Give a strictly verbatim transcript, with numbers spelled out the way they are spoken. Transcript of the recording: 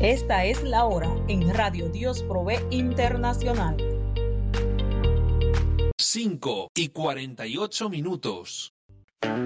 Esta es la hora en Radio Dios Provee Internacional. cinco y cuarenta y ocho minutos.